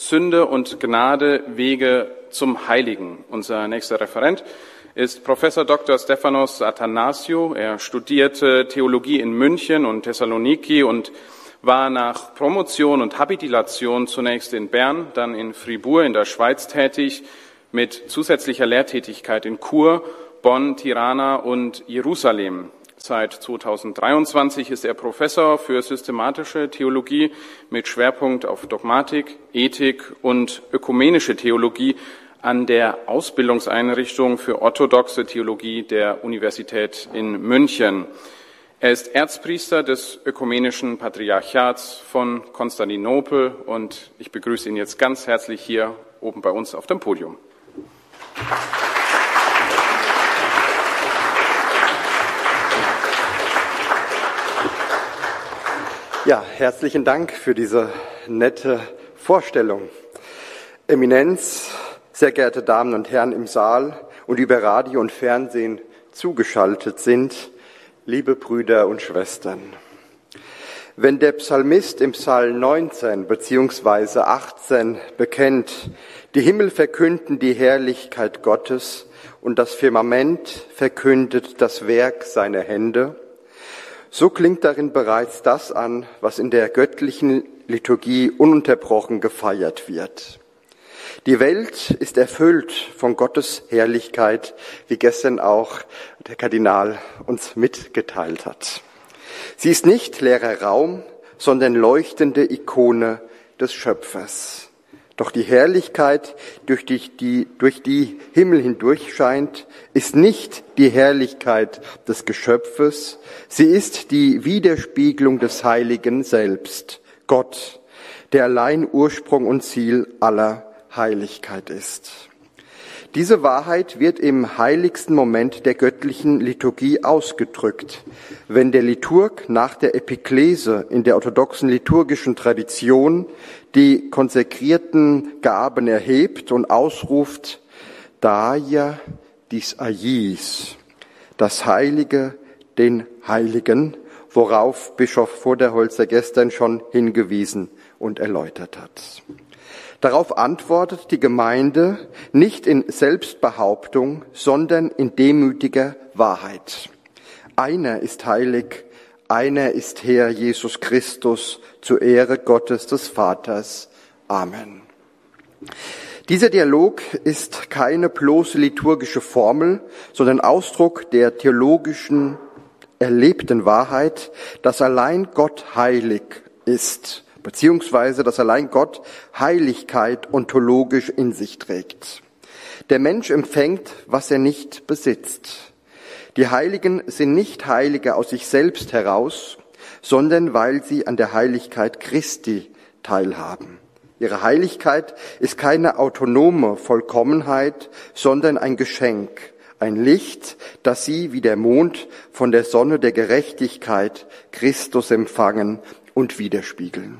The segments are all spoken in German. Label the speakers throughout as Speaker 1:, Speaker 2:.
Speaker 1: Sünde und Gnade, Wege zum Heiligen. Unser nächster Referent ist Professor Dr. Stefanos Athanasiou. Er studierte Theologie in München und Thessaloniki und war nach Promotion und Habilitation zunächst in Bern, dann in Fribourg in der Schweiz tätig, mit zusätzlicher Lehrtätigkeit in Chur, Bonn, Tirana und Jerusalem. Seit 2023 ist er Professor für systematische Theologie mit Schwerpunkt auf Dogmatik, Ethik und ökumenische Theologie an der Ausbildungseinrichtung für orthodoxe Theologie der Universität in München. Er ist Erzpriester des Ökumenischen Patriarchats von Konstantinopel und ich begrüße ihn jetzt ganz herzlich hier oben bei uns auf dem Podium.
Speaker 2: Ja, herzlichen Dank für diese nette Vorstellung. Eminenz, sehr geehrte Damen und Herren im Saal und über Radio und Fernsehen zugeschaltet sind, liebe Brüder und Schwestern. Wenn der Psalmist im Psalm 19 bzw. 18 bekennt, die Himmel verkünden die Herrlichkeit Gottes und das Firmament verkündet das Werk seiner Hände, so klingt darin bereits das an, was in der göttlichen Liturgie ununterbrochen gefeiert wird. Die Welt ist erfüllt von Gottes Herrlichkeit, wie gestern auch der Kardinal uns mitgeteilt hat. Sie ist nicht leerer Raum, sondern leuchtende Ikone des Schöpfers. Doch die Herrlichkeit, durch die Himmel hindurch scheint, ist nicht die Herrlichkeit des Geschöpfes, sie ist die Widerspiegelung des Heiligen selbst, Gott, der allein Ursprung und Ziel aller Heiligkeit ist. Diese Wahrheit wird im heiligsten Moment der göttlichen Liturgie ausgedrückt, wenn der Liturg nach der Epiklese in der orthodoxen liturgischen Tradition die konsekrierten Gaben erhebt und ausruft, Daia dis Agis, das Heilige, den Heiligen, worauf Bischof Voderholzer gestern schon hingewiesen und erläutert hat. Darauf antwortet die Gemeinde nicht in Selbstbehauptung, sondern in demütiger Wahrheit. Einer ist heilig, einer ist Herr Jesus Christus, zur Ehre Gottes des Vaters. Amen. Dieser Dialog ist keine bloße liturgische Formel, sondern Ausdruck der theologischen erlebten Wahrheit, dass allein Gott heilig ist, beziehungsweise dass allein Gott Heiligkeit ontologisch in sich trägt. Der Mensch empfängt, was er nicht besitzt. Die Heiligen sind nicht Heilige aus sich selbst heraus, sondern weil sie an der Heiligkeit Christi teilhaben. Ihre Heiligkeit ist keine autonome Vollkommenheit, sondern ein Geschenk, ein Licht, das sie wie der Mond von der Sonne der Gerechtigkeit Christus empfangen und widerspiegeln.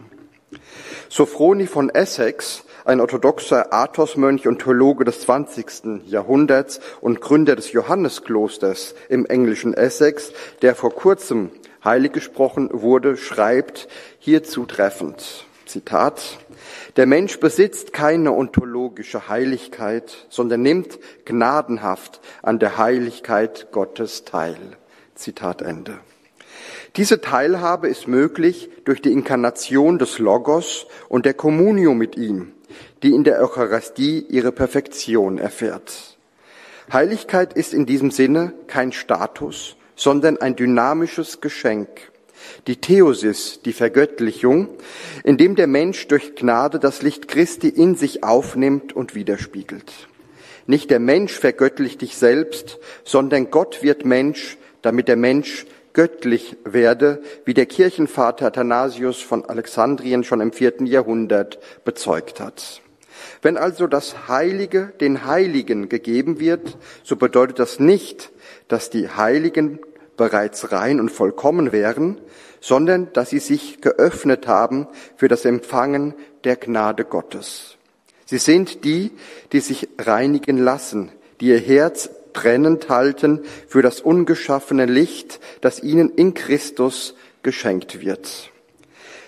Speaker 2: Sophroni von Essex, ein orthodoxer Athosmönch und Theologe des 20. Jahrhunderts und Gründer des Johannesklosters im englischen Essex, der vor kurzem heilig gesprochen wurde, schreibt hierzu treffend, Zitat, der Mensch besitzt keine ontologische Heiligkeit, sondern nimmt gnadenhaft an der Heiligkeit Gottes teil. Zitat Ende. Diese Teilhabe ist möglich durch die Inkarnation des Logos und der Communio mit ihm, die in der Eucharistie ihre Perfektion erfährt. Heiligkeit ist in diesem Sinne kein Status, sondern ein dynamisches Geschenk. Die Theosis, die Vergöttlichung, indem der Mensch durch Gnade das Licht Christi in sich aufnimmt und widerspiegelt. Nicht der Mensch vergöttlicht dich selbst, sondern Gott wird Mensch, damit der Mensch göttlich werde, wie der Kirchenvater Athanasius von Alexandrien schon im 4. Jahrhundert bezeugt hat. Wenn also das Heilige den Heiligen gegeben wird, so bedeutet das nicht, dass die Heiligen bereits rein und vollkommen wären, sondern dass sie sich geöffnet haben für das Empfangen der Gnade Gottes. Sie sind die, die sich reinigen lassen, die ihr Herz trennend halten für das ungeschaffene Licht, das ihnen in Christus geschenkt wird.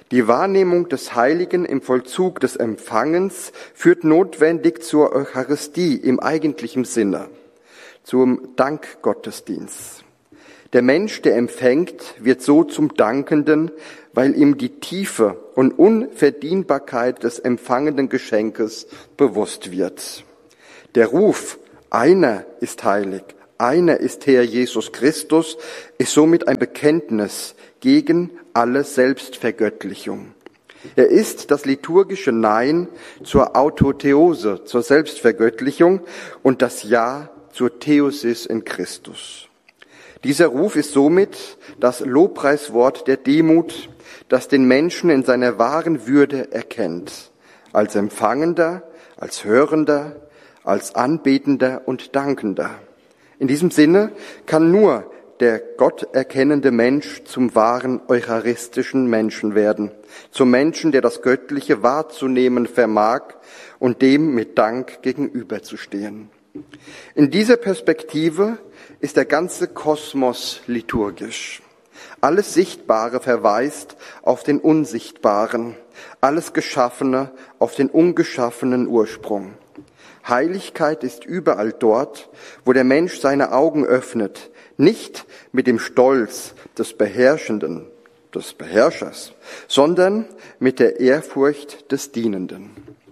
Speaker 2: Die Wahrnehmung des Heiligen im Vollzug des Empfangens führt notwendig zur Eucharistie im eigentlichen Sinne, zum Dankgottesdienst. Der Mensch, der empfängt, wird so zum Dankenden, weil ihm die Tiefe und Unverdienbarkeit des empfangenen Geschenkes bewusst wird. Der Ruf, einer ist heilig, einer ist Herr Jesus Christus, ist somit ein Bekenntnis gegen alle Selbstvergöttlichung. Er ist das liturgische Nein zur Autotheose, zur Selbstvergöttlichung und das Ja zur Theosis in Christus. Dieser Ruf ist somit das Lobpreiswort der Demut, das den Menschen in seiner wahren Würde erkennt, als Empfangender, als Hörender, als Anbetender und Dankender. In diesem Sinne kann nur der Gott erkennende Mensch zum wahren eucharistischen Menschen werden, zum Menschen, der das Göttliche wahrzunehmen vermag und dem mit Dank gegenüberzustehen. In dieser Perspektive ist der ganze Kosmos liturgisch. Alles Sichtbare verweist auf den Unsichtbaren, alles Geschaffene auf den ungeschaffenen Ursprung. Heiligkeit ist überall dort, wo der Mensch seine Augen öffnet, nicht mit dem Stolz des Beherrschenden, des Beherrschers, sondern mit der Ehrfurcht des Dienenden.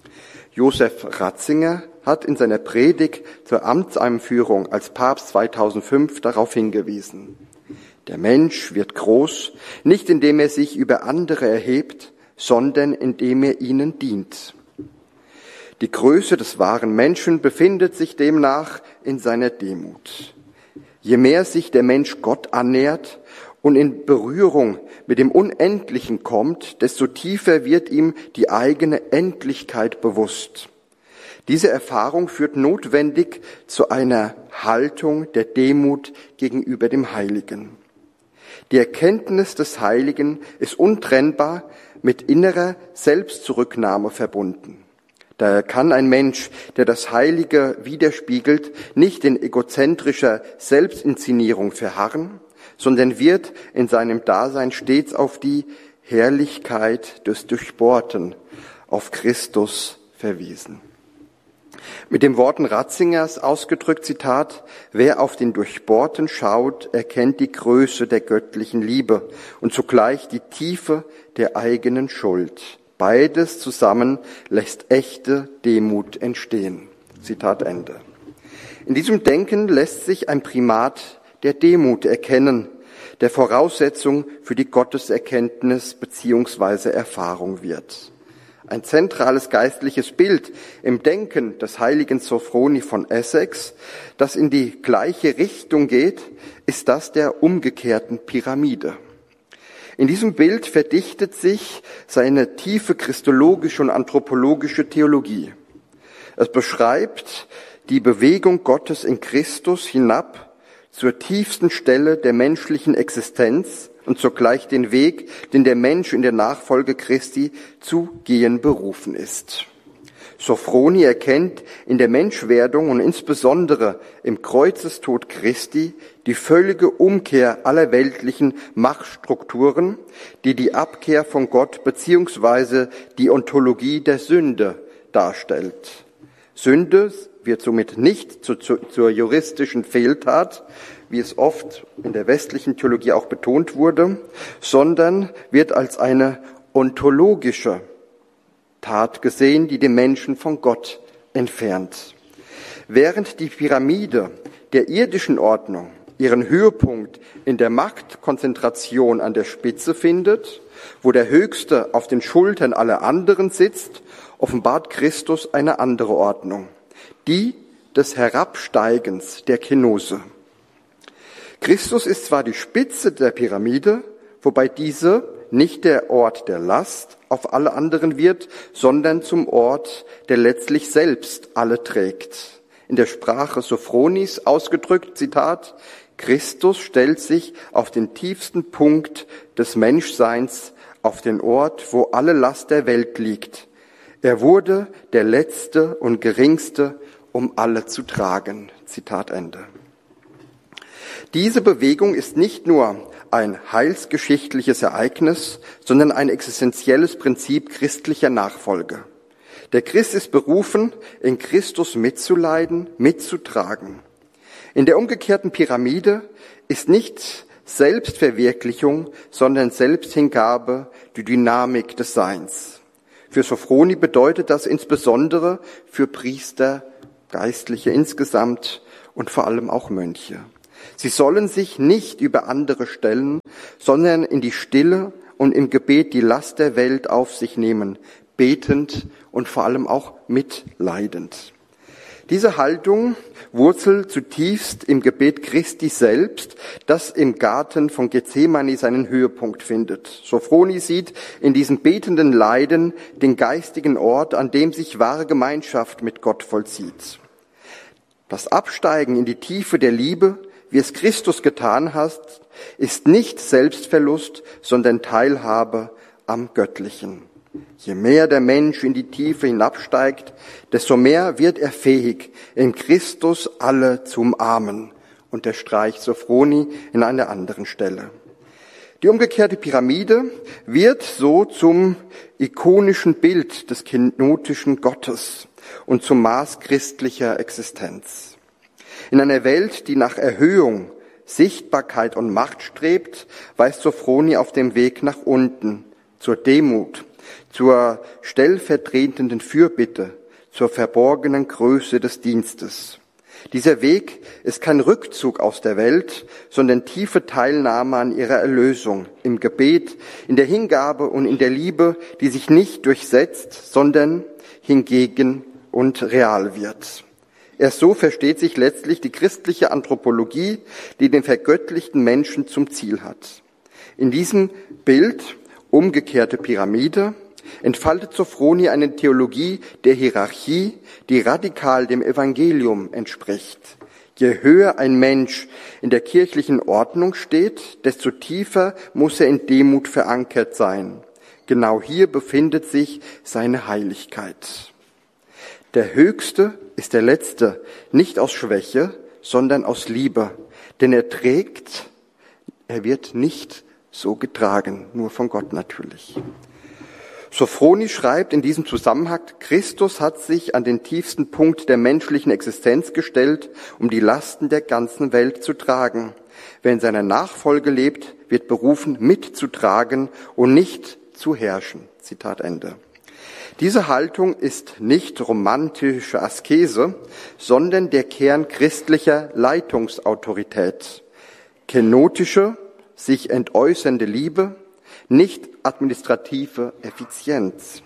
Speaker 2: Josef Ratzinger hat in seiner Predigt zur Amtseinführung als Papst 2005 darauf hingewiesen. Der Mensch wird groß, nicht indem er sich über andere erhebt, sondern indem er ihnen dient. Die Größe des wahren Menschen befindet sich demnach in seiner Demut. Je mehr sich der Mensch Gott annähert und in Berührung mit dem Unendlichen kommt, desto tiefer wird ihm die eigene Endlichkeit bewusst. Diese Erfahrung führt notwendig zu einer Haltung der Demut gegenüber dem Heiligen. Die Erkenntnis des Heiligen ist untrennbar mit innerer Selbstzurücknahme verbunden. Daher kann ein Mensch, der das Heilige widerspiegelt, nicht in egozentrischer Selbstinszenierung verharren, sondern wird in seinem Dasein stets auf die Herrlichkeit des Durchbohrten, auf Christus verwiesen. Mit den Worten Ratzingers ausgedrückt, Zitat, wer auf den Durchbohrten schaut, erkennt die Größe der göttlichen Liebe und zugleich die Tiefe der eigenen Schuld. Beides zusammen lässt echte Demut entstehen. Zitat Ende. In diesem Denken lässt sich ein Primat der Demut erkennen, der Voraussetzung für die Gotteserkenntnis bzw. Erfahrung wird. Ein zentrales geistliches Bild im Denken des heiligen Sophroni von Essex, das in die gleiche Richtung geht, ist das der umgekehrten Pyramide. In diesem Bild verdichtet sich seine tiefe christologische und anthropologische Theologie. Es beschreibt die Bewegung Gottes in Christus hinab zur tiefsten Stelle der menschlichen Existenz und zugleich den Weg, den der Mensch in der Nachfolge Christi zu gehen berufen ist. Sophroni erkennt in der Menschwerdung und insbesondere im Kreuzestod Christi die völlige Umkehr aller weltlichen Machtstrukturen, die die Abkehr von Gott bzw. die Ontologie der Sünde darstellt. Sünde wird somit nicht zur juristischen Fehltat, wie es oft in der westlichen Theologie auch betont wurde, sondern wird als eine ontologische Tat gesehen, die den Menschen von Gott entfernt. Während die Pyramide der irdischen Ordnung ihren Höhepunkt in der Machtkonzentration an der Spitze findet, wo der Höchste auf den Schultern aller anderen sitzt, offenbart Christus eine andere Ordnung, die des Herabsteigens der Kenose. Christus ist zwar die Spitze der Pyramide, wobei diese nicht der Ort der Last auf alle anderen wird, sondern zum Ort, der letztlich selbst alle trägt. In der Sprache Sophronis ausgedrückt, Zitat, Christus stellt sich auf den tiefsten Punkt des Menschseins, auf den Ort, wo alle Last der Welt liegt. Er wurde der Letzte und Geringste, um alle zu tragen. Zitat Ende. Diese Bewegung ist nicht nur ein heilsgeschichtliches Ereignis, sondern ein existenzielles Prinzip christlicher Nachfolge. Der Christ ist berufen, in Christus mitzuleiden, mitzutragen. In der umgekehrten Pyramide ist nicht Selbstverwirklichung, sondern Selbsthingabe die Dynamik des Seins. Für Sophroni bedeutet das insbesondere für Priester, Geistliche insgesamt und vor allem auch Mönche. Sie sollen sich nicht über andere stellen, sondern in die Stille und im Gebet die Last der Welt auf sich nehmen, betend und vor allem auch mitleidend. Diese Haltung wurzelt zutiefst im Gebet Christi selbst, das im Garten von Gethsemane seinen Höhepunkt findet. Sophroni sieht in diesem betenden Leiden den geistigen Ort, an dem sich wahre Gemeinschaft mit Gott vollzieht. Das Absteigen in die Tiefe der Liebe, wie es Christus getan hat, ist nicht Selbstverlust, sondern Teilhabe am Göttlichen. Je mehr der Mensch in die Tiefe hinabsteigt, desto mehr wird er fähig, in Christus alle zu umarmen, unterstreicht Sophroni in einer anderen Stelle. Die umgekehrte Pyramide wird so zum ikonischen Bild des kenotischen Gottes und zum Maß christlicher Existenz. In einer Welt, die nach Erhöhung, Sichtbarkeit und Macht strebt, weist Sophroni auf dem Weg nach unten, zur Demut, zur stellvertretenden Fürbitte, zur verborgenen Größe des Dienstes. Dieser Weg ist kein Rückzug aus der Welt, sondern tiefe Teilnahme an ihrer Erlösung, im Gebet, in der Hingabe und in der Liebe, die sich nicht durchsetzt, sondern hingegen und real wird. Erst so versteht sich letztlich die christliche Anthropologie, die den vergöttlichten Menschen zum Ziel hat. In diesem Bild, umgekehrte Pyramide, entfaltet Sophroni eine Theologie der Hierarchie, die radikal dem Evangelium entspricht. Je höher ein Mensch in der kirchlichen Ordnung steht, desto tiefer muss er in Demut verankert sein. Genau hier befindet sich seine Heiligkeit. Der Höchste ist der Letzte, nicht aus Schwäche, sondern aus Liebe. Denn er wird nicht so getragen, nur von Gott natürlich. Sophroni schreibt in diesem Zusammenhang, Christus hat sich an den tiefsten Punkt der menschlichen Existenz gestellt, um die Lasten der ganzen Welt zu tragen. Wer in seiner Nachfolge lebt, wird berufen, mitzutragen und nicht zu herrschen. Zitat Ende. Diese Haltung ist nicht romantische Askese, sondern der Kern christlicher Leitungsautorität. Kenotische, sich entäußernde Liebe, nicht administrative Effizienz.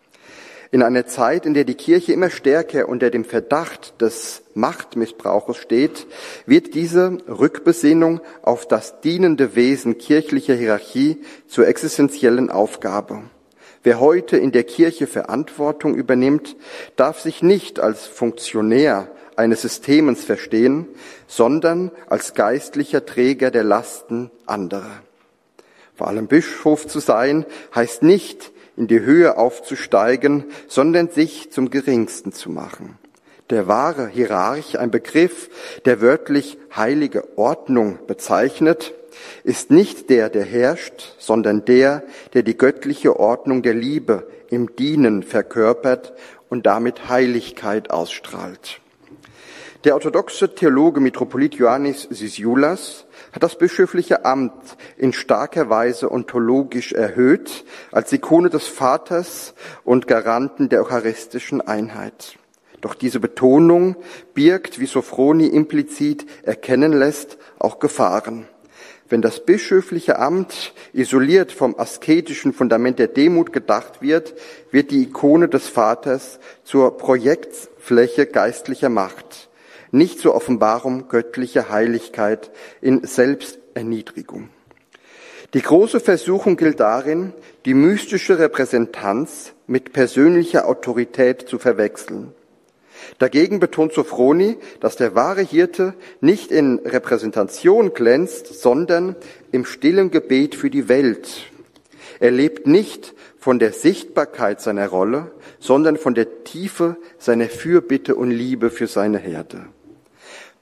Speaker 2: In einer Zeit, in der die Kirche immer stärker unter dem Verdacht des Machtmissbrauches steht, wird diese Rückbesinnung auf das dienende Wesen kirchlicher Hierarchie zur existenziellen Aufgabe. Wer heute in der Kirche Verantwortung übernimmt, darf sich nicht als Funktionär eines Systems verstehen, sondern als geistlicher Träger der Lasten anderer. Vor allem Bischof zu sein, heißt nicht, in die Höhe aufzusteigen, sondern sich zum Geringsten zu machen. Der wahre Hierarch, ein Begriff, der wörtlich heilige Ordnung bezeichnet, ist nicht der herrscht, sondern der die göttliche Ordnung der Liebe im Dienen verkörpert und damit Heiligkeit ausstrahlt. Der orthodoxe Theologe Metropolit Ioannis Sisioulas hat das bischöfliche Amt in starker Weise ontologisch erhöht, als Ikone des Vaters und Garanten der eucharistischen Einheit. Doch diese Betonung birgt, wie Sophroni implizit erkennen lässt, auch Gefahren. Wenn das bischöfliche Amt isoliert vom asketischen Fundament der Demut gedacht wird, wird die Ikone des Vaters zur Projektfläche geistlicher Macht, nicht zur Offenbarung göttlicher Heiligkeit in Selbsterniedrigung. Die große Versuchung gilt darin, die mystische Repräsentanz mit persönlicher Autorität zu verwechseln. Dagegen betont Sophroni, dass der wahre Hirte nicht in Repräsentation glänzt, sondern im stillen Gebet für die Welt. Er lebt nicht von der Sichtbarkeit seiner Rolle, sondern von der Tiefe seiner Fürbitte und Liebe für seine Herde.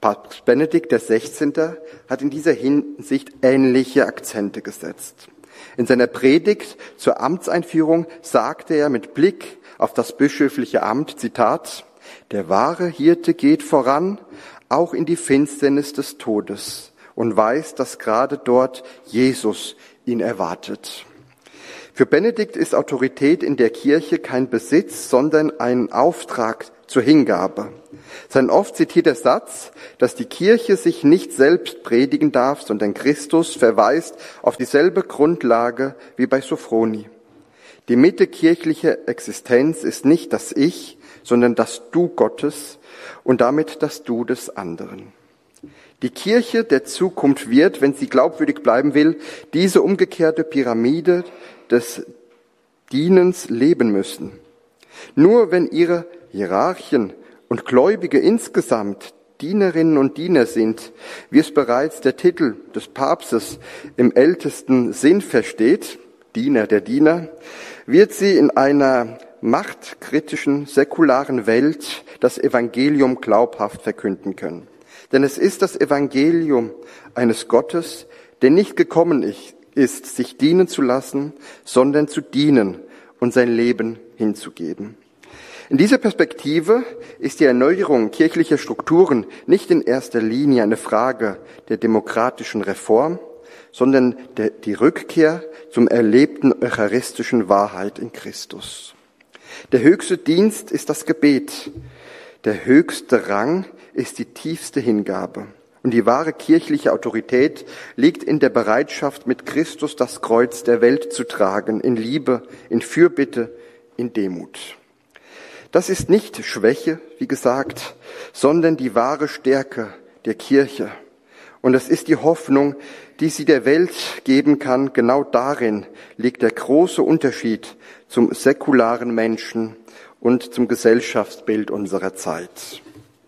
Speaker 2: Papst Benedikt XVI. Hat in dieser Hinsicht ähnliche Akzente gesetzt. In seiner Predigt zur Amtseinführung sagte er mit Blick auf das bischöfliche Amt, Zitat, der wahre Hirte geht voran, auch in die Finsternis des Todes und weiß, dass gerade dort Jesus ihn erwartet. Für Benedikt ist Autorität in der Kirche kein Besitz, sondern ein Auftrag zur Hingabe. Sein oft zitierter Satz, dass die Kirche sich nicht selbst predigen darf, sondern Christus, verweist auf dieselbe Grundlage wie bei Sophroni. Die Mitte kirchlicher Existenz ist nicht das Ich, sondern das Du Gottes und damit das Du des anderen. Die Kirche der Zukunft wird, wenn sie glaubwürdig bleiben will, diese umgekehrte Pyramide des Dienens leben müssen. Nur wenn ihre Hierarchen und Gläubige insgesamt Dienerinnen und Diener sind, wie es bereits der Titel des Papstes im ältesten Sinn versteht, Diener der Diener, wird sie in einer machtkritischen, säkularen Welt das Evangelium glaubhaft verkünden können. Denn es ist das Evangelium eines Gottes, der nicht gekommen ist, sich dienen zu lassen, sondern zu dienen und sein Leben hinzugeben. In dieser Perspektive ist die Erneuerung kirchlicher Strukturen nicht in erster Linie eine Frage der demokratischen Reform, sondern die Rückkehr zum erlebten eucharistischen Wahrheit in Christus. Der höchste Dienst ist das Gebet. Der höchste Rang ist die tiefste Hingabe. Und die wahre kirchliche Autorität liegt in der Bereitschaft, mit Christus das Kreuz der Welt zu tragen, in Liebe, in Fürbitte, in Demut. Das ist nicht Schwäche, wie gesagt, sondern die wahre Stärke der Kirche. Und es ist die Hoffnung, die sie der Welt geben kann. Genau darin liegt der große Unterschied zum säkularen Menschen und zum Gesellschaftsbild unserer Zeit.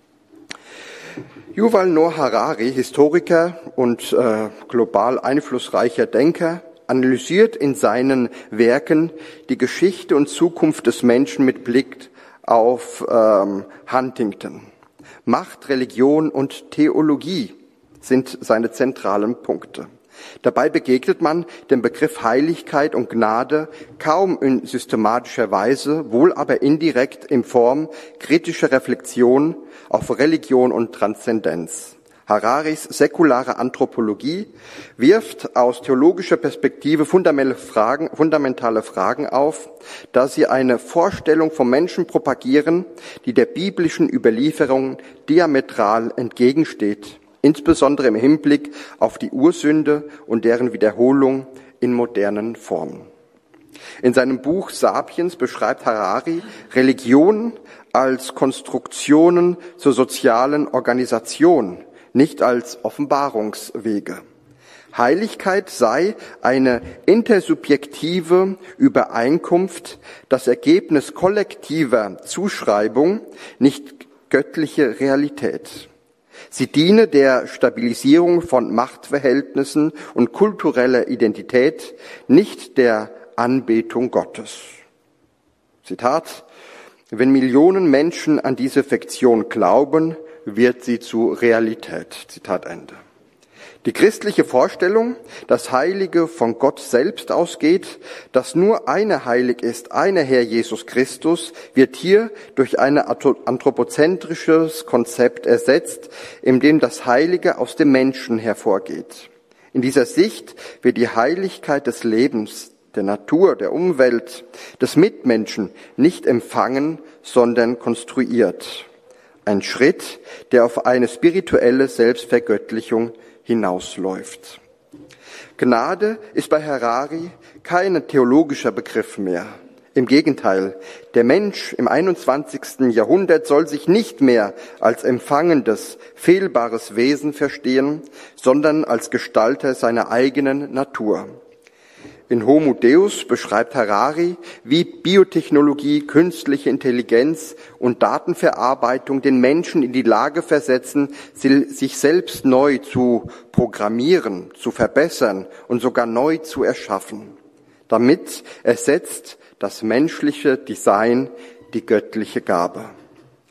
Speaker 2: Yuval Noah Harari, Historiker und global einflussreicher Denker, analysiert in seinen Werken die Geschichte und Zukunft des Menschen mit Blick auf Huntington. Macht, Religion und Theologie sind seine zentralen Punkte. Dabei begegnet man dem Begriff Heiligkeit und Gnade kaum in systematischer Weise, wohl aber indirekt in Form kritischer Reflexion auf Religion und Transzendenz. Hararis säkulare Anthropologie wirft aus theologischer Perspektive fundamentale Fragen auf, da sie eine Vorstellung vom Menschen propagieren, die der biblischen Überlieferung diametral entgegensteht, insbesondere im Hinblick auf die Ursünde und deren Wiederholung in modernen Formen. In seinem Buch Sapiens beschreibt Harari Religion als Konstruktionen zur sozialen Organisation, nicht als Offenbarungswege. Heiligkeit sei eine intersubjektive Übereinkunft, das Ergebnis kollektiver Zuschreibung, nicht göttliche Realität. Sie diene der Stabilisierung von Machtverhältnissen und kultureller Identität, nicht der Anbetung Gottes. Zitat: Wenn Millionen Menschen an diese Fiktion glauben, wird sie zu Realität. Zitat Ende. Die christliche Vorstellung, dass Heilige von Gott selbst ausgeht, dass nur einer heilig ist, einer Herr Jesus Christus, wird hier durch ein anthropozentrisches Konzept ersetzt, in dem das Heilige aus dem Menschen hervorgeht. In dieser Sicht wird die Heiligkeit des Lebens, der Natur, der Umwelt, des Mitmenschen nicht empfangen, sondern konstruiert. Ein Schritt, der auf eine spirituelle Selbstvergöttlichung hinausläuft. Gnade ist bei Harari kein theologischer Begriff mehr. Im Gegenteil, der Mensch im 21. Jahrhundert soll sich nicht mehr als empfangendes, fehlbares Wesen verstehen, sondern als Gestalter seiner eigenen Natur. In Homo Deus beschreibt Harari, wie Biotechnologie, künstliche Intelligenz und Datenverarbeitung den Menschen in die Lage versetzen, sich selbst neu zu programmieren, zu verbessern und sogar neu zu erschaffen. Damit ersetzt das menschliche Design die göttliche Gabe.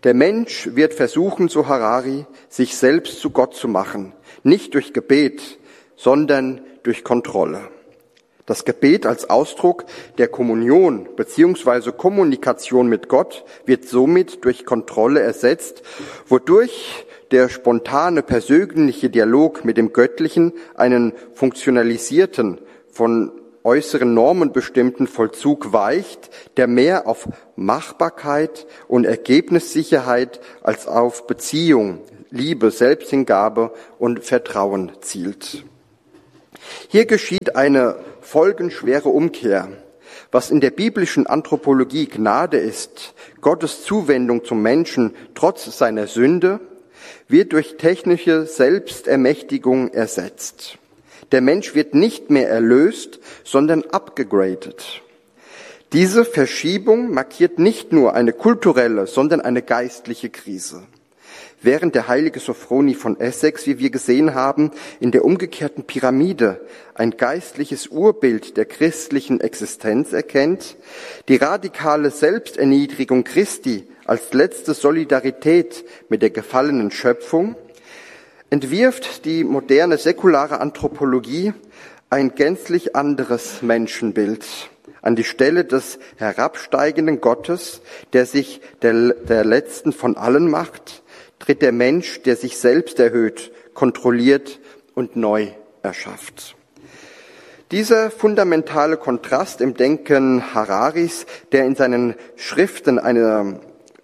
Speaker 2: Der Mensch wird versuchen, so Harari, sich selbst zu Gott zu machen, nicht durch Gebet, sondern durch Kontrolle. Das Gebet als Ausdruck der Kommunion bzw. Kommunikation mit Gott wird somit durch Kontrolle ersetzt, wodurch der spontane persönliche Dialog mit dem Göttlichen einen funktionalisierten, von äußeren Normen bestimmten Vollzug weicht, der mehr auf Machbarkeit und Ergebnissicherheit als auf Beziehung, Liebe, Selbsthingabe und Vertrauen zielt. Hier geschieht eine folgenschwere Umkehr. Was in der biblischen Anthropologie Gnade ist, Gottes Zuwendung zum Menschen trotz seiner Sünde, wird durch technische Selbstermächtigung ersetzt. Der Mensch wird nicht mehr erlöst, sondern abgegradet. Diese Verschiebung markiert nicht nur eine kulturelle, sondern eine geistliche Krise. Während der heilige Sophroni von Essex, wie wir gesehen haben, in der umgekehrten Pyramide ein geistliches Urbild der christlichen Existenz erkennt, die radikale Selbsterniedrigung Christi als letzte Solidarität mit der gefallenen Schöpfung, entwirft die moderne säkulare Anthropologie ein gänzlich anderes Menschenbild an die Stelle des herabsteigenden Gottes, der sich der Letzten von allen macht, tritt der Mensch, der sich selbst erhöht, kontrolliert und neu erschafft. Dieser fundamentale Kontrast im Denken Hararis, der in seinen Schriften eine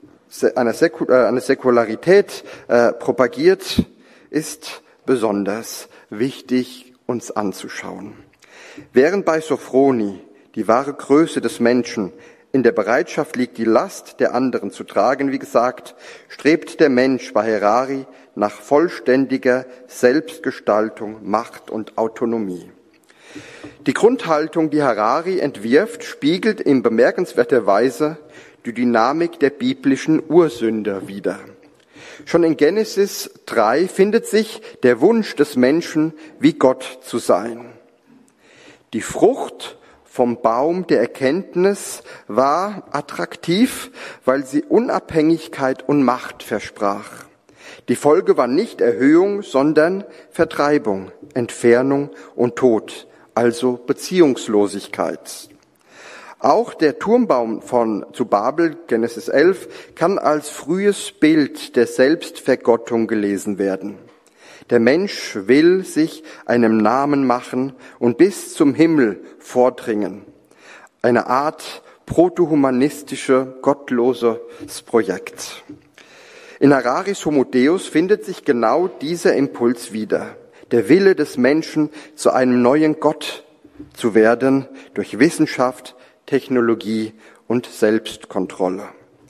Speaker 2: Säkularität propagiert, ist besonders wichtig, uns anzuschauen. Während bei Sophroni die wahre Größe des Menschen in der Bereitschaft liegt, die Last der anderen zu tragen, wie gesagt, strebt der Mensch bei Harari nach vollständiger Selbstgestaltung, Macht und Autonomie. Die Grundhaltung, die Harari entwirft, spiegelt in bemerkenswerter Weise die Dynamik der biblischen Ursünde wider. Schon in Genesis 3 findet sich der Wunsch des Menschen, wie Gott zu sein. Die Frucht vom Baum der Erkenntnis war attraktiv, weil sie Unabhängigkeit und Macht versprach. Die Folge war nicht Erhöhung, sondern Vertreibung, Entfernung und Tod, also Beziehungslosigkeit. Auch der Turmbaum zu Babel, Genesis 11, kann als frühes Bild der Selbstvergottung gelesen werden. Der Mensch will sich einem Namen machen und bis zum Himmel vordringen. Eine Art protohumanistische, gottloses Projekt. In Hararis Homo Deus findet sich genau dieser Impuls wieder. Der Wille des Menschen, zu einem neuen Gott zu werden, durch Wissenschaft, Technologie und Selbstkontrolle.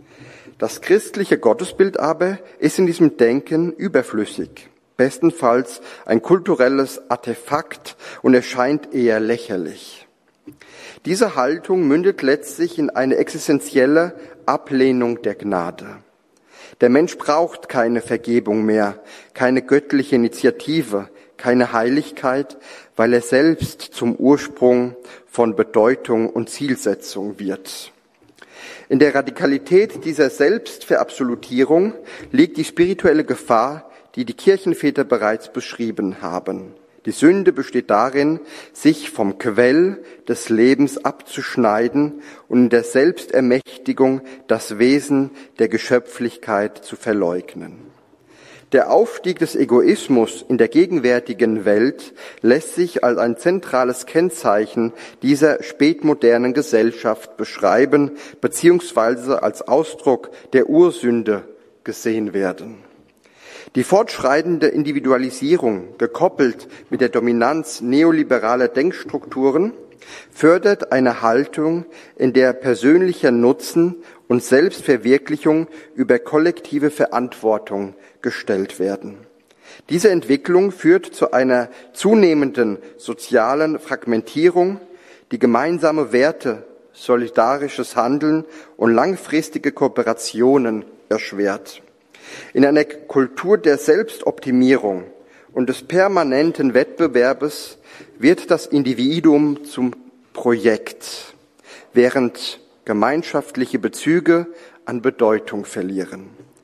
Speaker 2: Das christliche Gottesbild aber ist in diesem Denken überflüssig. Bestenfalls ein kulturelles Artefakt und erscheint eher lächerlich. Diese Haltung mündet letztlich in eine existenzielle Ablehnung der Gnade. Der Mensch braucht keine Vergebung mehr, keine göttliche Initiative, keine Heiligkeit, weil er selbst zum Ursprung von Bedeutung und Zielsetzung wird. In der Radikalität dieser Selbstverabsolutierung liegt die spirituelle Gefahr, die die Kirchenväter bereits beschrieben haben. Die Sünde besteht darin, sich vom Quell des Lebens abzuschneiden und in der Selbstermächtigung das Wesen der Geschöpflichkeit zu verleugnen. Der Aufstieg des Egoismus in der gegenwärtigen Welt lässt sich als ein zentrales Kennzeichen dieser spätmodernen Gesellschaft beschreiben, beziehungsweise als Ausdruck der Ursünde gesehen werden. Die fortschreitende Individualisierung, gekoppelt mit der Dominanz neoliberaler Denkstrukturen, fördert eine Haltung, in der persönlicher Nutzen und Selbstverwirklichung über kollektive Verantwortung gestellt werden. Diese Entwicklung führt zu einer zunehmenden sozialen Fragmentierung, die gemeinsame Werte, solidarisches Handeln und langfristige Kooperationen erschwert. In einer Kultur der Selbstoptimierung und des permanenten Wettbewerbes wird das Individuum zum Projekt, während gemeinschaftliche Bezüge an Bedeutung verlieren.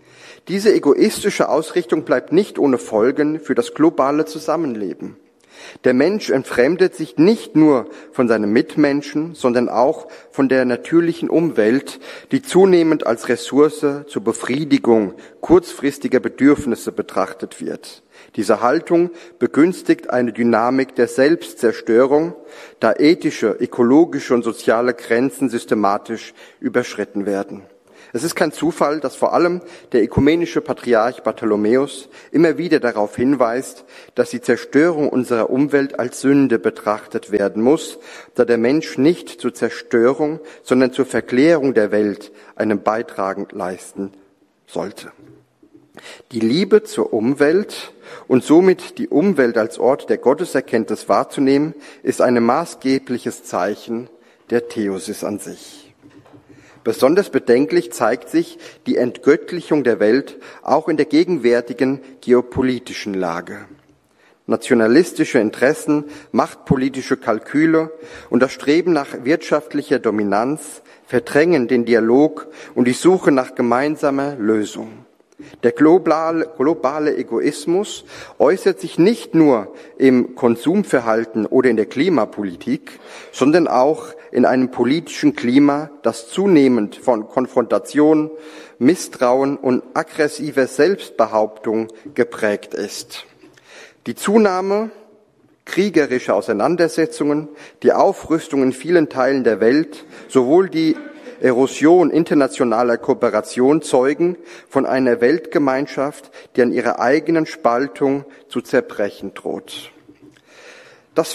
Speaker 2: Diese egoistische Ausrichtung bleibt nicht ohne Folgen für das globale Zusammenleben. Der Mensch entfremdet sich nicht nur von seinen Mitmenschen, sondern auch von der natürlichen Umwelt, die zunehmend als Ressource zur Befriedigung kurzfristiger Bedürfnisse betrachtet wird. Diese Haltung begünstigt eine Dynamik der Selbstzerstörung, da ethische, ökologische und soziale Grenzen systematisch überschritten werden. Es ist kein Zufall, dass vor allem der ökumenische Patriarch Bartholomäus immer wieder darauf hinweist, dass die Zerstörung unserer Umwelt als Sünde betrachtet werden muss, da der Mensch nicht zur Zerstörung, sondern zur Verklärung der Welt einen Beitrag leisten sollte. Die Liebe zur Umwelt und somit die Umwelt als Ort der Gotteserkenntnis wahrzunehmen, ist ein maßgebliches Zeichen der Theosis an sich. Besonders bedenklich zeigt sich die Entgöttlichung der Welt auch in der gegenwärtigen geopolitischen Lage. Nationalistische Interessen, machtpolitische Kalküle und das Streben nach wirtschaftlicher Dominanz verdrängen den Dialog und die Suche nach gemeinsamer Lösung. Der globale Egoismus äußert sich nicht nur im Konsumverhalten oder in der Klimapolitik, sondern auch in einem politischen Klima, das zunehmend von Konfrontation, Misstrauen und aggressiver Selbstbehauptung geprägt ist. Die Zunahme kriegerischer Auseinandersetzungen, die Aufrüstung in vielen Teilen der Welt, sowohl die Erosion internationaler Kooperation zeugen von einer Weltgemeinschaft, die an ihrer eigenen Spaltung zu zerbrechen droht. Was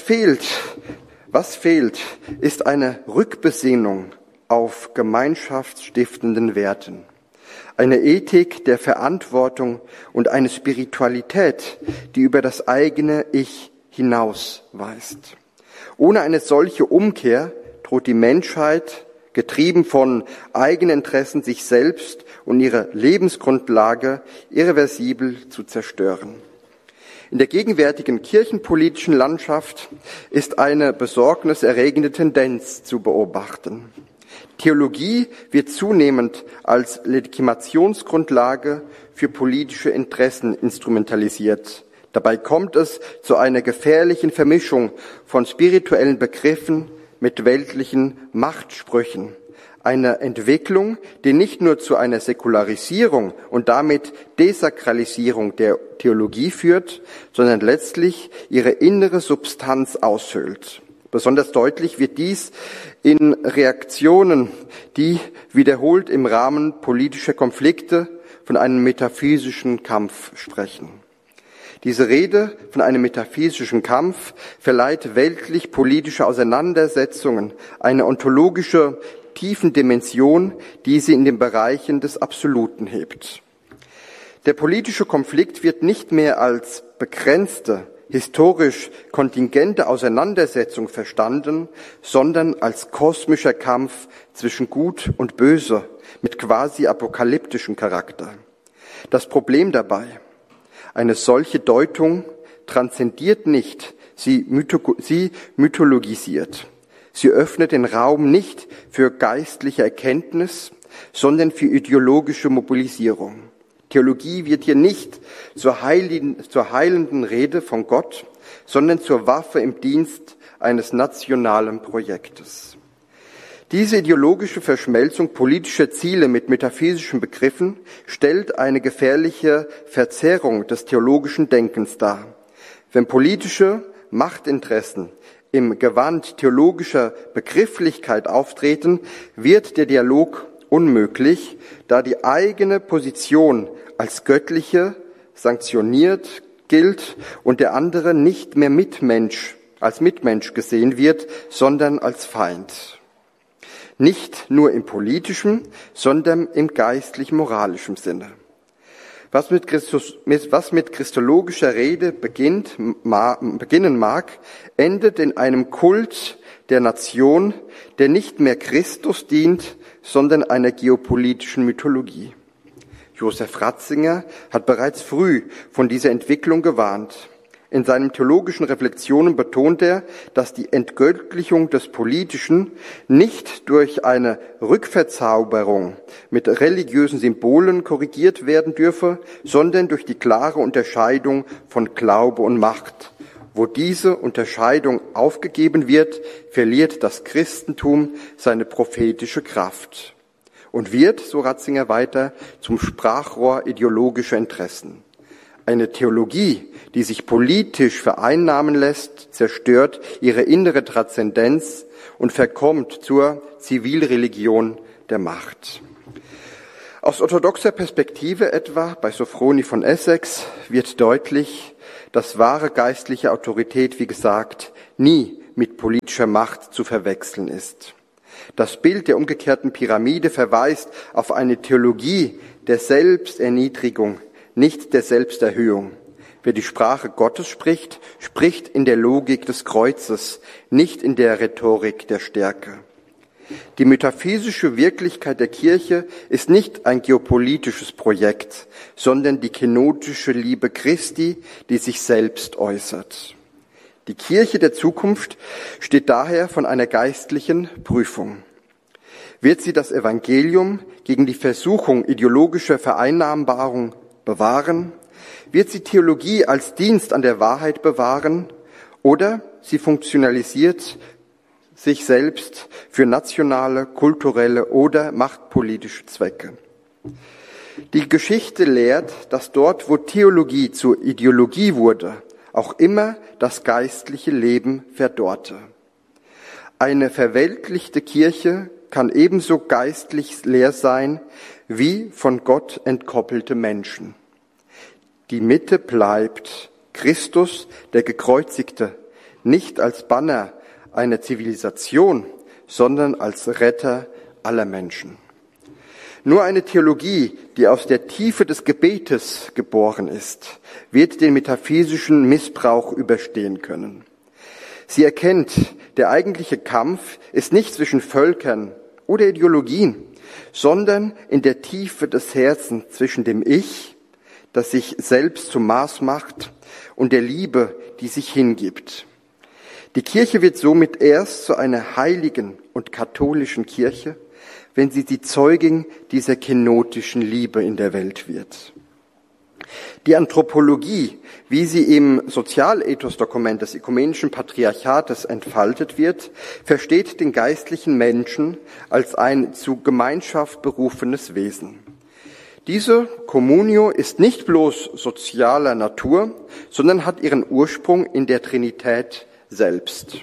Speaker 2: fehlt, ist eine Rückbesinnung auf gemeinschaftsstiftenden Werten, eine Ethik der Verantwortung und eine Spiritualität, die über das eigene Ich hinausweist. Ohne eine solche Umkehr droht die Menschheit, getrieben von eigenen Interessen, sich selbst und ihre Lebensgrundlage irreversibel zu zerstören. In der gegenwärtigen kirchenpolitischen Landschaft ist eine besorgniserregende Tendenz zu beobachten. Theologie wird zunehmend als Legitimationsgrundlage für politische Interessen instrumentalisiert. Dabei kommt es zu einer gefährlichen Vermischung von spirituellen Begriffen mit weltlichen Machtsprüchen. Eine Entwicklung, die nicht nur zu einer Säkularisierung und damit Desakralisierung der Theologie führt, sondern letztlich ihre innere Substanz aushöhlt. Besonders deutlich wird dies in Reaktionen, die wiederholt im Rahmen politischer Konflikte von einem metaphysischen Kampf sprechen. Diese Rede von einem metaphysischen Kampf verleiht weltlich-politische Auseinandersetzungen eine ontologische Tiefendimension, die sie in den Bereichen des Absoluten hebt. Der politische Konflikt wird nicht mehr als begrenzte, historisch kontingente Auseinandersetzung verstanden, sondern als kosmischer Kampf zwischen Gut und Böse mit quasi apokalyptischem Charakter. Das Problem dabei: Eine solche Deutung transzendiert nicht, sie mythologisiert. Sie öffnet den Raum nicht für geistliche Erkenntnis, sondern für ideologische Mobilisierung. Theologie wird hier nicht zur heilenden Rede von Gott, sondern zur Waffe im Dienst eines nationalen Projektes. Diese ideologische Verschmelzung politischer Ziele mit metaphysischen Begriffen stellt eine gefährliche Verzerrung des theologischen Denkens dar. Wenn politische Machtinteressen im Gewand theologischer Begrifflichkeit auftreten, wird der Dialog unmöglich, da die eigene Position als göttliche sanktioniert gilt und der andere nicht mehr als Mitmensch gesehen wird, sondern als Feind. Nicht nur im politischen, sondern im geistlich-moralischen Sinne. Was mit christologischer Rede beginnen mag, endet in einem Kult der Nation, der nicht mehr Christus dient, sondern einer geopolitischen Mythologie. Josef Ratzinger hat bereits früh von dieser Entwicklung gewarnt. In seinen theologischen Reflexionen betont er, dass die Entgöttlichung des Politischen nicht durch eine Rückverzauberung mit religiösen Symbolen korrigiert werden dürfe, sondern durch die klare Unterscheidung von Glaube und Macht. Wo diese Unterscheidung aufgegeben wird, verliert das Christentum seine prophetische Kraft und wird, so Ratzinger weiter, zum Sprachrohr ideologischer Interessen. Eine Theologie, die sich politisch vereinnahmen lässt, zerstört ihre innere Transzendenz und verkommt zur Zivilreligion der Macht. Aus orthodoxer Perspektive etwa bei Sophroni von Essex wird deutlich, dass wahre geistliche Autorität, wie gesagt, nie mit politischer Macht zu verwechseln ist. Das Bild der umgekehrten Pyramide verweist auf eine Theologie der Selbsterniedrigung, nicht der Selbsterhöhung. Wer die Sprache Gottes spricht, spricht in der Logik des Kreuzes, nicht in der Rhetorik der Stärke. Die metaphysische Wirklichkeit der Kirche ist nicht ein geopolitisches Projekt, sondern die kenotische Liebe Christi, die sich selbst äußert. Die Kirche der Zukunft steht daher von einer geistlichen Prüfung. Wird sie das Evangelium gegen die Versuchung ideologischer Vereinnahmbarung bewahren? Wird sie Theologie als Dienst an der Wahrheit bewahren? Oder sie funktionalisiert sich selbst für nationale, kulturelle oder machtpolitische Zwecke? Die Geschichte lehrt, dass dort, wo Theologie zur Ideologie wurde, auch immer das geistliche Leben verdorrte. Eine verweltlichte Kirche kann ebenso geistlich leer sein wie von Gott entkoppelte Menschen. Die Mitte bleibt Christus, der Gekreuzigte, nicht als Banner einer Zivilisation, sondern als Retter aller Menschen. Nur eine Theologie, die aus der Tiefe des Gebetes geboren ist, wird den metaphysischen Missbrauch überstehen können. Sie erkennt, der eigentliche Kampf ist nicht zwischen Völkern oder Ideologien, sondern in der Tiefe des Herzens zwischen dem Ich, das sich selbst zum Maß macht, und der Liebe, die sich hingibt. Die Kirche wird somit erst zu einer heiligen und katholischen Kirche, wenn sie die Zeugin dieser kenotischen Liebe in der Welt wird. Die Anthropologie, wie sie im Sozialethos-Dokument des Ökumenischen Patriarchates entfaltet wird, versteht den geistlichen Menschen als ein zu Gemeinschaft berufenes Wesen. Diese Communio ist nicht bloß sozialer Natur, sondern hat ihren Ursprung in der Trinität selbst.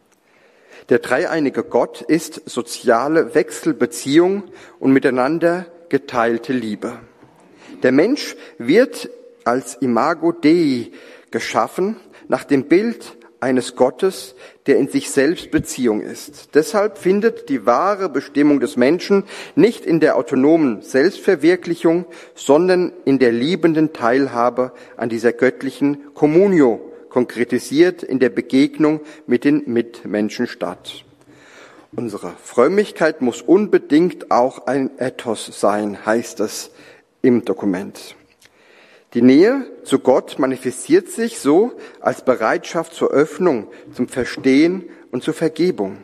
Speaker 2: Der dreieinige Gott ist soziale Wechselbeziehung und miteinander geteilte Liebe. Der Mensch wird als Imago Dei geschaffen, nach dem Bild eines Gottes, der in sich selbst Beziehung ist. Deshalb findet die wahre Bestimmung des Menschen nicht in der autonomen Selbstverwirklichung, sondern in der liebenden Teilhabe an dieser göttlichen Communio, konkretisiert in der Begegnung mit den Mitmenschen statt. Unsere Frömmigkeit muss unbedingt auch ein Ethos sein, heißt es im Dokument. Die Nähe zu Gott manifestiert sich so als Bereitschaft zur Öffnung, zum Verstehen und zur Vergebung.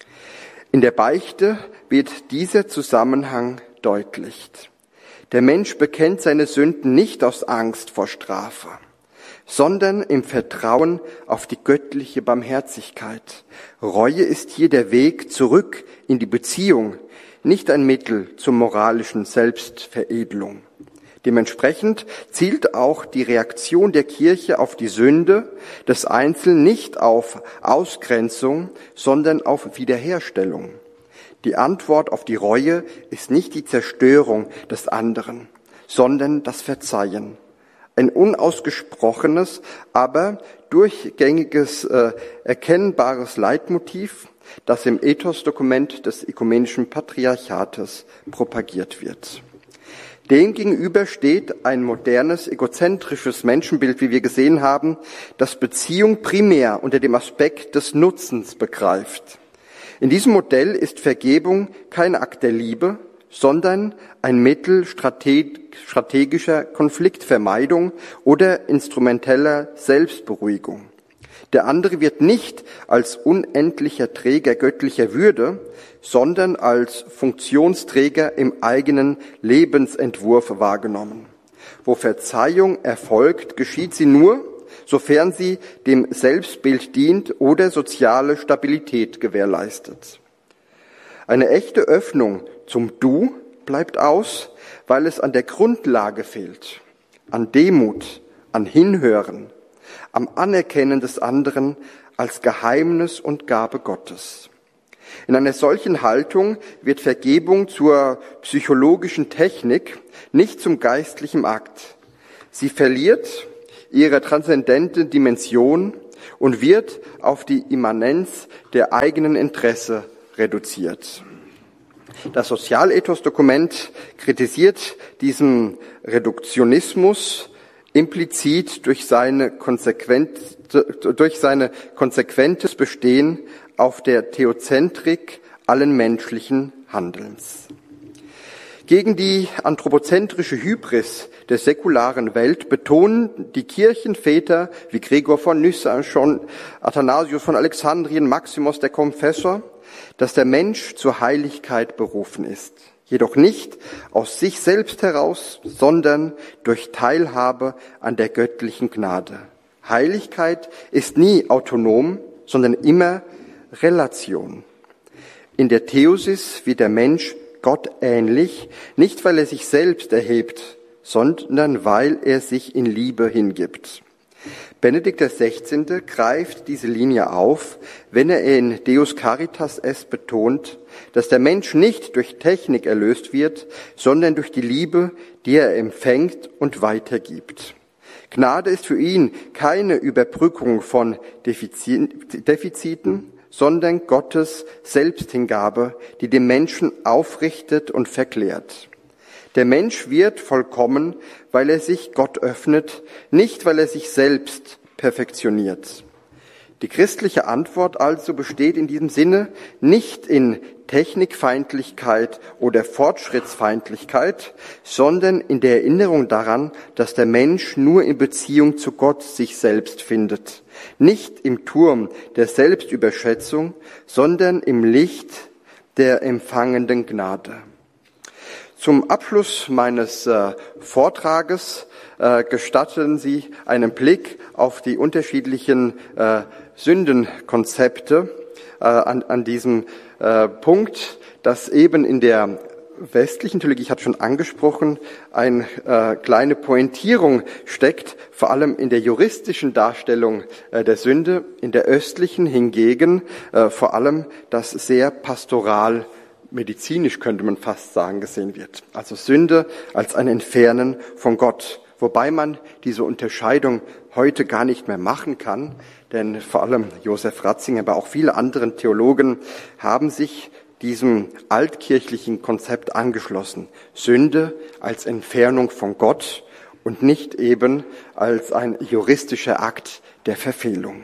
Speaker 2: In der Beichte wird dieser Zusammenhang deutlich. Der Mensch bekennt seine Sünden nicht aus Angst vor Strafe, sondern im Vertrauen auf die göttliche Barmherzigkeit. Reue ist hier der Weg zurück in die Beziehung, nicht ein Mittel zur moralischen Selbstveredelung. Dementsprechend zielt auch die Reaktion der Kirche auf die Sünde des Einzelnen nicht auf Ausgrenzung, sondern auf Wiederherstellung. Die Antwort auf die Reue ist nicht die Zerstörung des anderen, sondern das Verzeihen. Ein unausgesprochenes, aber durchgängiges, erkennbares Leitmotiv, das im Ethos-Dokument des Ökumenischen Patriarchates propagiert wird. Demgegenüber steht ein modernes, egozentrisches Menschenbild, wie wir gesehen haben, das Beziehung primär unter dem Aspekt des Nutzens begreift. In diesem Modell ist Vergebung kein Akt der Liebe, sondern ein Mittel strategischer Konfliktvermeidung oder instrumenteller Selbstberuhigung. Der andere wird nicht als unendlicher Träger göttlicher Würde, sondern als Funktionsträger im eigenen Lebensentwurf wahrgenommen. Wo Verzeihung erfolgt, geschieht sie nur, sofern sie dem Selbstbild dient oder soziale Stabilität gewährleistet. Eine echte Öffnung zum Du bleibt aus, weil es an der Grundlage fehlt, an Demut, an Hinhören, am Anerkennen des anderen als Geheimnis und Gabe Gottes. In einer solchen Haltung wird Vergebung zur psychologischen Technik, nicht zum geistlichen Akt. Sie verliert ihre transzendente Dimension und wird auf die Immanenz der eigenen Interesse reduziert. Das Sozialethos-Dokument kritisiert diesen Reduktionismus implizit durch sein konsequentes Bestehen auf der Theozentrik allen menschlichen Handelns. Gegen die anthropozentrische Hybris der säkularen Welt betonen die Kirchenväter wie Gregor von Nyssa, Athanasius von Alexandrien, Maximus der Konfessor, dass der Mensch zur Heiligkeit berufen ist. Jedoch nicht aus sich selbst heraus, sondern durch Teilhabe an der göttlichen Gnade. Heiligkeit ist nie autonom, sondern immer Relation. In der Theosis wird der Mensch Gott ähnlich, nicht weil er sich selbst erhebt, sondern weil er sich in Liebe hingibt. Benedikt XVI. Greift diese Linie auf, wenn er in Deus Caritas es betont, dass der Mensch nicht durch Technik erlöst wird, sondern durch die Liebe, die er empfängt und weitergibt. Gnade ist für ihn keine Überbrückung von Defiziten, sondern Gottes Selbsthingabe, die den Menschen aufrichtet und verklärt. Der Mensch wird vollkommen, weil er sich Gott öffnet, nicht weil er sich selbst perfektioniert. Die christliche Antwort also besteht in diesem Sinne nicht in Technikfeindlichkeit oder Fortschrittsfeindlichkeit, sondern in der Erinnerung daran, dass der Mensch nur in Beziehung zu Gott sich selbst findet. Nicht im Turm der Selbstüberschätzung, sondern im Licht der empfangenden Gnade. Zum Abschluss meines Vortrages gestatten Sie einen Blick auf die unterschiedlichen Sündenkonzepte an diesem Punkt, dass eben in der westlichen Theologie, ich hatte schon angesprochen, eine kleine Pointierung steckt, vor allem in der juristischen Darstellung der Sünde, in der östlichen hingegen vor allem das sehr pastoral medizinisch, könnte man fast sagen, gesehen wird. Also Sünde als ein Entfernen von Gott. Wobei man diese Unterscheidung heute gar nicht mehr machen kann, denn vor allem Josef Ratzinger, aber auch viele andere Theologen haben sich diesem altkirchlichen Konzept angeschlossen. Sünde als Entfernung von Gott und nicht eben als ein juristischer Akt der Verfehlung.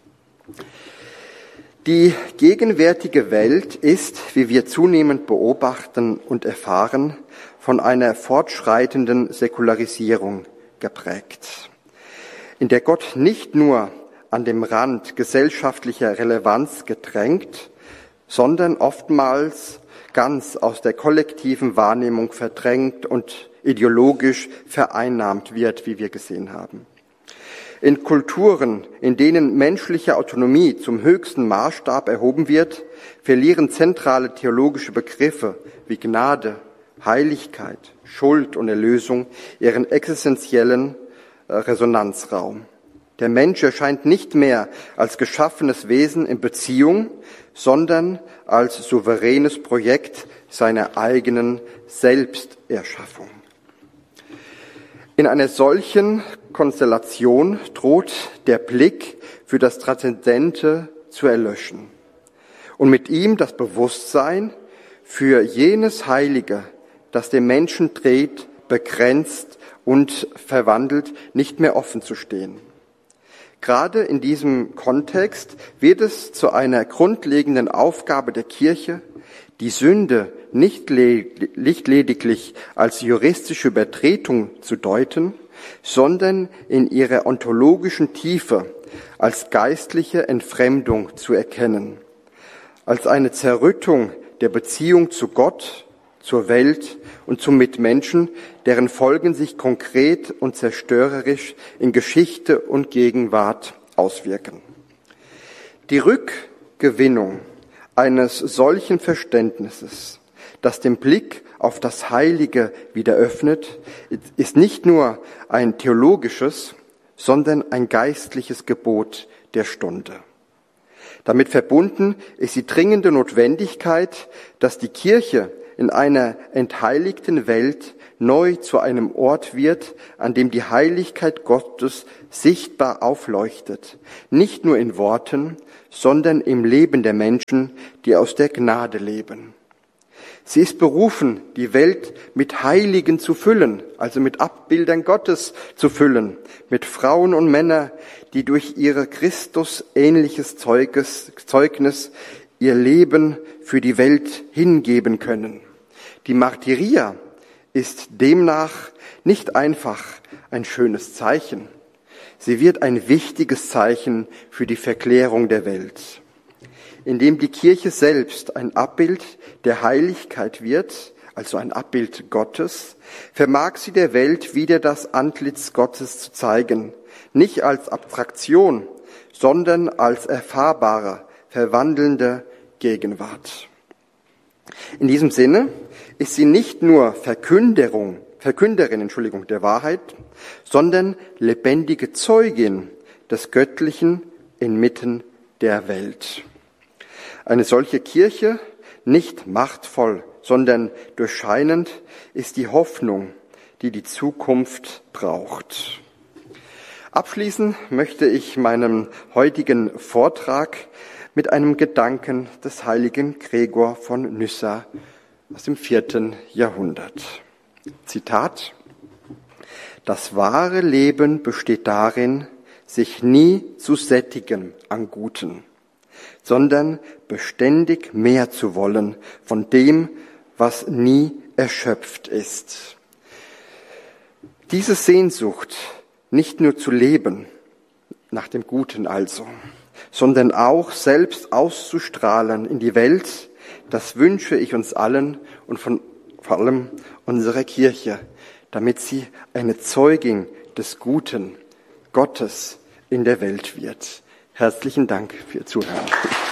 Speaker 2: Die gegenwärtige Welt ist, wie wir zunehmend beobachten und erfahren, von einer fortschreitenden Säkularisierung geprägt, in der Gott nicht nur an dem Rand gesellschaftlicher Relevanz gedrängt, sondern oftmals ganz aus der kollektiven Wahrnehmung verdrängt und ideologisch vereinnahmt wird, wie wir gesehen haben. In Kulturen, in denen menschliche Autonomie zum höchsten Maßstab erhoben wird, verlieren zentrale theologische Begriffe wie Gnade, Heiligkeit, Schuld und Erlösung ihren existenziellen Resonanzraum. Der Mensch erscheint nicht mehr als geschaffenes Wesen in Beziehung, sondern als souveränes Projekt seiner eigenen Selbsterschaffung. In einer solchen Konstellation droht der Blick für das Transzendente zu erlöschen und mit ihm das Bewusstsein für jenes Heilige, das den Menschen dreht, begrenzt und verwandelt, nicht mehr offen zu stehen. Gerade in diesem Kontext wird es zu einer grundlegenden Aufgabe der Kirche, die Sünde nicht lediglich als juristische Übertretung zu deuten, sondern in ihrer ontologischen Tiefe als geistliche Entfremdung zu erkennen, als eine Zerrüttung der Beziehung zu Gott, zur Welt und zum Mitmenschen, deren Folgen sich konkret und zerstörerisch in Geschichte und Gegenwart auswirken. Die Rückgewinnung eines solchen Verständnisses, das den Blick auf das Heilige wieder öffnet, ist nicht nur ein theologisches, sondern ein geistliches Gebot der Stunde. Damit verbunden ist die dringende Notwendigkeit, dass die Kirche in einer entheiligten Welt neu zu einem Ort wird, an dem die Heiligkeit Gottes sichtbar aufleuchtet, nicht nur in Worten, sondern im Leben der Menschen, die aus der Gnade leben. Sie ist berufen, die Welt mit Heiligen zu füllen, also mit Abbildern Gottes zu füllen, mit Frauen und Männern, die durch ihre Christus-ähnliches Zeugnis ihr Leben für die Welt hingeben können. Die Martyria ist demnach nicht einfach ein schönes Zeichen. Sie wird ein wichtiges Zeichen für die Verklärung der Welt. Indem die Kirche selbst ein Abbild der Heiligkeit wird, also ein Abbild Gottes, vermag sie der Welt wieder das Antlitz Gottes zu zeigen, nicht als Abstraktion, sondern als erfahrbare, verwandelnde Gegenwart. In diesem Sinne ist sie nicht nur Verkünderin der Wahrheit, sondern lebendige Zeugin des Göttlichen inmitten der Welt. Eine solche Kirche, nicht machtvoll, sondern durchscheinend, ist die Hoffnung, die die Zukunft braucht. Abschließen möchte ich meinen heutigen Vortrag mit einem Gedanken des heiligen Gregor von Nyssa aus dem 4. Jahrhundert. Zitat: Das wahre Leben besteht darin, sich nie zu sättigen an Guten, sondern beständig mehr zu wollen von dem, was nie erschöpft ist. Diese Sehnsucht, nicht nur zu leben, nach dem Guten also, sondern auch selbst auszustrahlen in die Welt, das wünsche ich uns allen und vor allem unserer Kirche, damit sie eine Zeugin des Guten Gottes in der Welt wird. Herzlichen Dank für Ihr Zuhören.